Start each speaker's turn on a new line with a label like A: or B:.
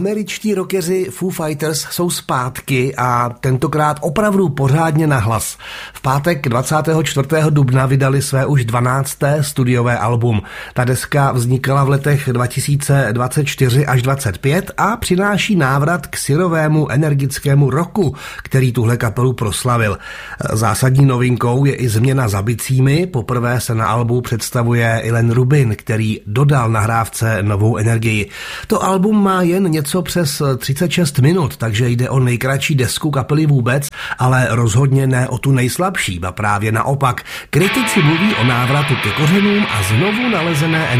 A: Američtí rockeři Foo Fighters jsou zpátky a tentokrát opravdu pořádně nahlas. V pátek 24. dubna vydali své už 12. studiové album. Ta deska vznikala v letech 2024 až 2025 a přináší návrat k syrovému energickému rocku, který tuhle kapelu proslavil. Zásadní novinkou je i změna za bicími. Poprvé se na albu představuje Ilan Rubin, který dodal nahrávce novou energii. To album má jen něco přes 36 minut, takže jde o nejkratší desku kapely vůbec, ale rozhodně ne o tu nejslabší, a právě naopak. Kritici mluví o návratu ke kořenům a znovu nalezené